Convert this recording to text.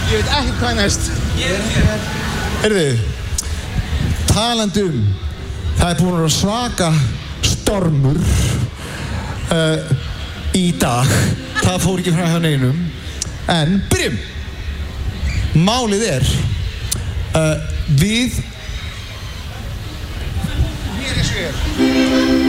Ég veit ekki hvað næst. Heyrðu, talandi það búin að vera svaka stormur í dag. Það fór ekki frá hjá neinum. En byrjum. Málið við... Hér er